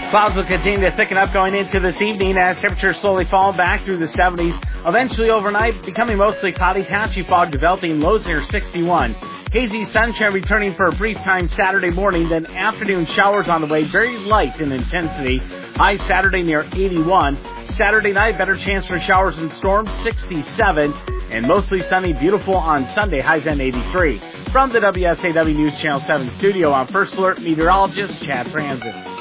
Clouds will continue to thicken up going into this evening as temperatures slowly fall back through the 70s. Eventually overnight, becoming mostly cloudy, patchy fog developing, lows near 61. Hazy sunshine returning for a brief time Saturday morning, then afternoon showers on the way, very light in intensity. High Saturday near 81. Saturday night, better chance for showers and storms, 67. And mostly sunny, beautiful on Sunday, highs at 83. From the WSAW News Channel 7 studio, I'm First Alert meteorologist Chad Franzen.